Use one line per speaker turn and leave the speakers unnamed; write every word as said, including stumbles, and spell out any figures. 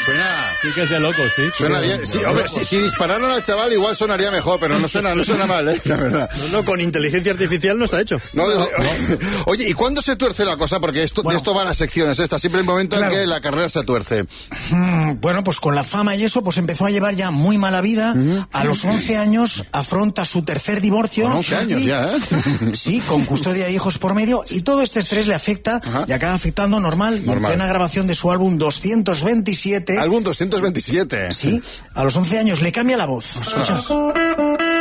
suena, sí que es de loco, sí.
Suena bien. Sí, hombre, si, si dispararan al chaval igual sonaría mejor, pero no suena, no suena mal, ¿eh? La verdad.
No, no, con inteligencia artificial no está hecho.
No, no, no. Oye, ¿y cuándo se tuerce la cosa? Porque esto, bueno, de esto van las secciones estas. Siempre hay un momento claro. en que la carrera se tuerce.
Mm, bueno, pues con la fama y eso, pues empezó a llevar ya muy mala vida. Mm-hmm. A los once años afronta su tercer divorcio.
Con once años
y,
ya, ¿eh?
Sí, con custodia de hijos por medio. Y todo este estrés le afecta Ajá. y acaba afectando normal. normal. Y en plena grabación de su álbum doscientos veintisiete...
¿Álbum doscientos veintisiete?
Sí, a los once años le cambia la voz. ¿Escuchas?